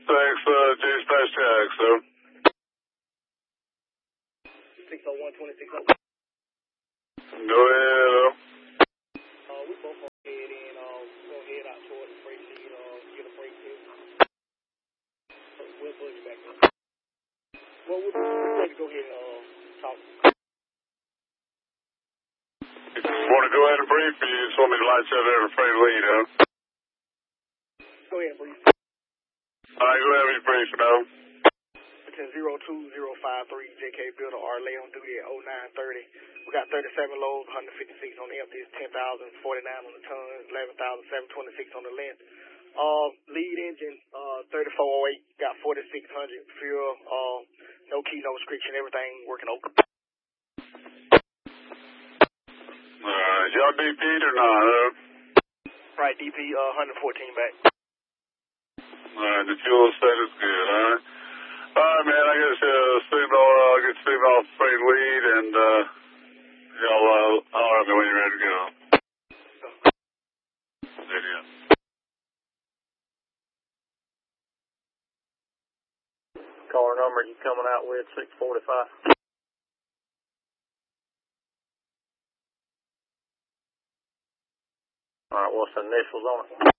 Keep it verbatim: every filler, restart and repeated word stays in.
six, uh, J-Stash tag, sir. six oh one, twenty-six oh. Go ahead, uh. Uh, we both gonna head in, uh, go head out toward the freight lead, uh, get a freight too. We'll push back up. Well, we'll, we'll take go ahead and, uh, talk. You want to go ahead and brief, or you just want me to light you up there at the freight lead, huh? Go ahead and brief. Alright, go ahead and brief now. zero two zero five three, J K Builder, R. Lay on duty at oh nine thirty. We got thirty-seven loads, one hundred fifty-six on the empty, ten thousand forty-nine on the tons, eleven thousand seven hundred twenty-six on the length. Uh, lead engine, uh, thirty-four oh eight, got forty-six hundred fuel, uh, no key, no restriction, everything working okay. Alright, y'all D P'd or not, huh? Right, D P, uh, one fourteen back. Alright, the fuel status good, alright? Alright, man, I guess, uh, signal, uh, get signal off the freight lead, and, uh, y'all, uh, alright, man, when you're ready to go. There you go. Car number you coming out with, six forty-five. Alright, what's the initials on it?